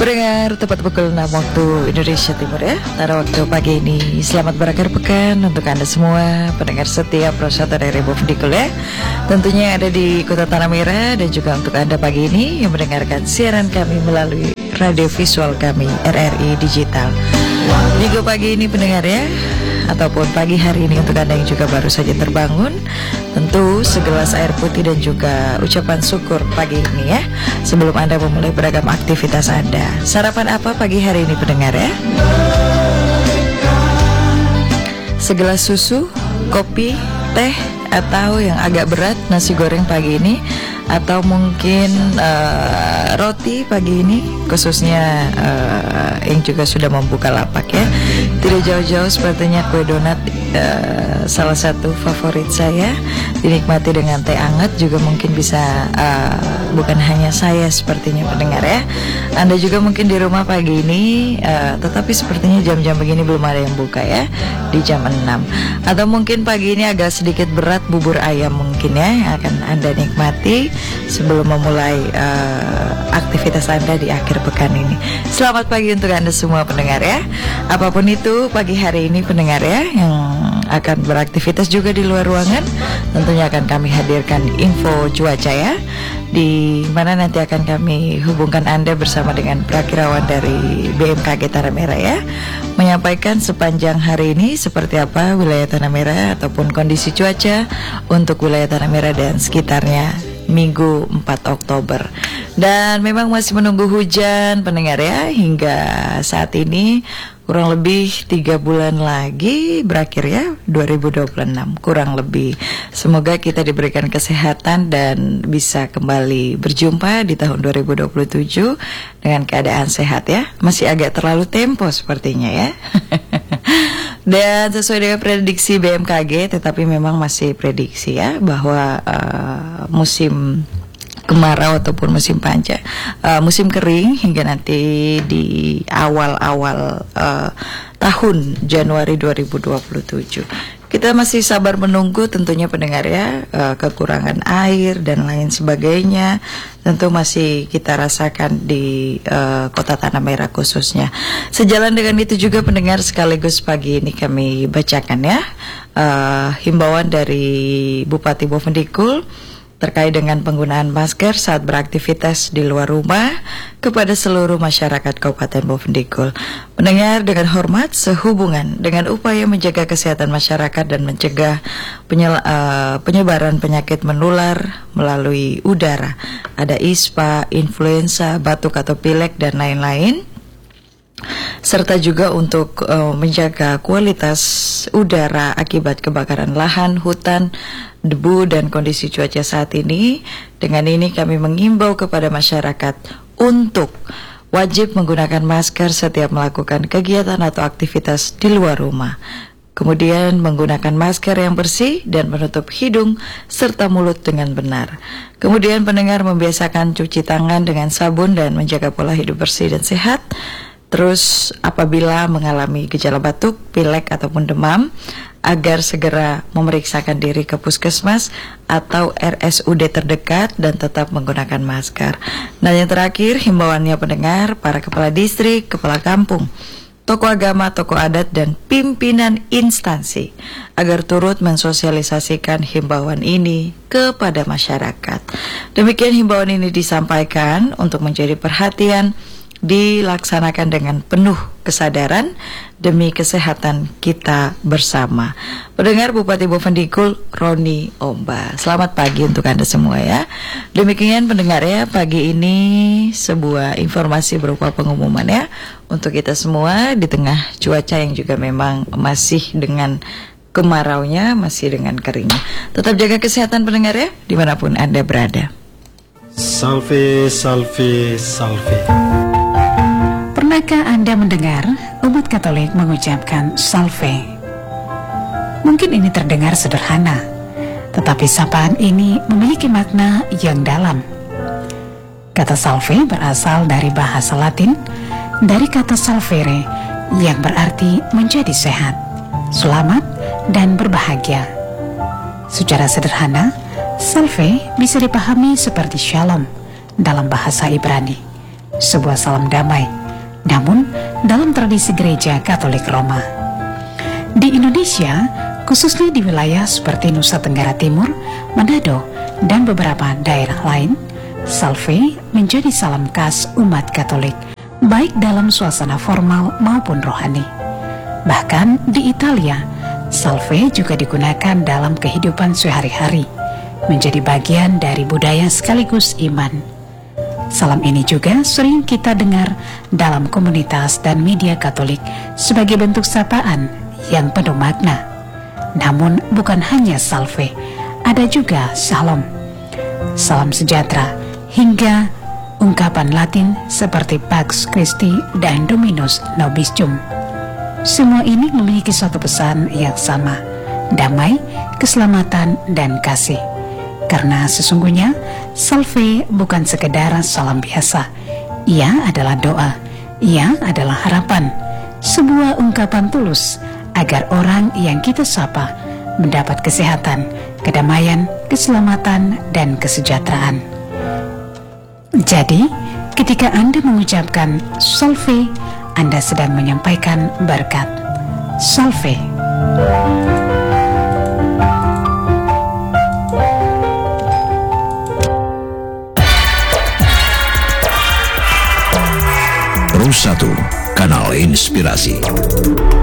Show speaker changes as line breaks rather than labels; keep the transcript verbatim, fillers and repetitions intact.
Pendengar, tepat pukul enam waktu Indonesia Timur ya, pada waktu pagi ini. Selamat berakhir pekan untuk Anda semua pendengar setia Prosata dari Bovendikul ya. Tentunya yang ada di Kota Tanah Merah, dan juga untuk Anda pagi ini yang mendengarkan siaran kami melalui radio visual kami R R I Digital. Minggu pagi ini pendengar ya, ataupun pagi hari ini untuk Anda yang juga baru saja terbangun, tentu segelas air putih dan juga ucapan syukur pagi ini ya, sebelum Anda memulai beragam aktivitas Anda. Sarapan apa pagi hari ini pendengar ya? Segelas susu, kopi, teh, atau yang agak berat nasi goreng pagi ini, atau mungkin uh, roti pagi ini, khususnya uh, yang juga sudah membuka lapak ya. Tidak jauh-jauh sepertinya kue donat, uh, salah satu favorit saya, dinikmati dengan teh hangat juga mungkin bisa, uh, bukan hanya saya sepertinya pendengar ya. Anda juga mungkin di rumah pagi ini, uh, tetapi sepertinya jam-jam begini belum ada yang buka ya, di jam enam. Atau mungkin pagi ini agak sedikit berat bubur ayam mungkin ya, yang akan Anda nikmati sebelum memulai uh, aktivitas Anda di akhir pekan ini. Selamat pagi untuk Anda semua pendengar ya. Apapun itu pagi hari ini pendengar ya, yang akan beraktivitas juga di luar ruangan, tentunya akan kami hadirkan info cuaca ya, di mana nanti akan kami hubungkan Anda bersama dengan prakirawan dari B M K G Tanah Merah ya, menyampaikan sepanjang hari ini seperti apa wilayah Tanah Merah ataupun kondisi cuaca untuk wilayah Tanah Merah dan sekitarnya Minggu empat Oktober. Dan memang masih menunggu hujan pendengar ya, hingga saat ini kurang lebih tiga bulan lagi berakhir ya, dua ribu dua puluh enam kurang lebih. Semoga kita diberikan kesehatan dan bisa kembali berjumpa di tahun dua ribu dua puluh tujuh dengan keadaan sehat ya. Masih agak terlalu tempo sepertinya ya. Dan sesuai dengan prediksi B M K G, tetapi memang masih prediksi ya, bahwa uh, musim kemarau ataupun musim panjang, uh, musim kering hingga nanti di awal-awal uh, tahun Januari dua ribu dua puluh tujuh. Kita masih sabar menunggu tentunya pendengar ya, uh, kekurangan air dan lain sebagainya tentu masih kita rasakan di uh, Kota Tanah Merah khususnya. Sejalan dengan itu juga pendengar, sekaligus pagi ini kami bacakan ya uh, himbauan dari Bupati Bovendikul terkait dengan penggunaan masker saat beraktivitas di luar rumah kepada seluruh masyarakat Kabupaten Bovendikul. Mendengar dengan hormat, sehubungan dengan upaya menjaga kesehatan masyarakat dan mencegah penyel, uh, penyebaran penyakit menular melalui udara, ada ispa, influenza, batuk atau pilek dan lain-lain, serta juga untuk uh, menjaga kualitas udara akibat kebakaran lahan, hutan, debu dan kondisi cuaca saat ini. Dengan ini kami mengimbau kepada masyarakat untuk wajib menggunakan masker setiap melakukan kegiatan atau aktivitas di luar rumah. Kemudian menggunakan masker yang bersih dan menutup hidung serta mulut dengan benar. Kemudian pendengar membiasakan cuci tangan dengan sabun dan menjaga pola hidup bersih dan sehat. Terus apabila mengalami gejala batuk, pilek ataupun demam, agar segera memeriksakan diri ke puskesmas atau R S U D terdekat dan tetap menggunakan masker. Dan yang terakhir, himbauannya pendengar, para kepala distrik, kepala kampung, tokoh agama, tokoh adat, dan pimpinan instansi agar turut mensosialisasikan himbauan ini kepada masyarakat. Demikian himbauan ini disampaikan untuk menjadi perhatian, dilaksanakan dengan penuh kesadaran demi kesehatan kita bersama. Pendengar, Bupati Bovendikul Roni Omba. Selamat pagi untuk Anda semua ya. Demikian pendengar ya, pagi ini sebuah informasi berupa pengumuman ya untuk kita semua di tengah cuaca yang juga memang masih dengan kemaraunya, masih dengan keringnya. Tetap jaga kesehatan pendengar ya, dimanapun Anda berada.
Salve, salve, salve.
Pernahkah Anda mendengar umat Katolik mengucapkan salve? Mungkin ini terdengar sederhana, tetapi sapaan ini memiliki makna yang dalam. Kata salve berasal dari bahasa Latin, dari kata salvere, yang berarti menjadi sehat, selamat, dan berbahagia. Secara sederhana, salve bisa dipahami seperti shalom dalam bahasa Ibrani, sebuah salam damai, namun dalam tradisi gereja Katolik Roma. Di Indonesia, khususnya di wilayah seperti Nusa Tenggara Timur, Manado, dan beberapa daerah lain, Salve menjadi salam khas umat Katolik, baik dalam suasana formal maupun rohani. Bahkan di Italia, Salve juga digunakan dalam kehidupan sehari-hari, menjadi bagian dari budaya sekaligus iman. Salam ini juga sering kita dengar dalam komunitas dan media Katolik sebagai bentuk sapaan yang penuh makna. Namun bukan hanya Salve, ada juga Shalom, salam sejahtera, hingga ungkapan Latin seperti Pax Christi dan Dominus Nobiscum. Semua ini memiliki suatu pesan yang sama, damai, keselamatan, dan kasih. Karena sesungguhnya Salve bukan sekedar salam biasa. Ia adalah doa, ia adalah harapan, sebuah ungkapan tulus agar orang yang kita sapa mendapat kesehatan, kedamaian, keselamatan, dan kesejahteraan. Jadi, ketika Anda mengucapkan Salve, Anda sedang menyampaikan berkat. Salve.
Pro satu, Kanal Inspirasi.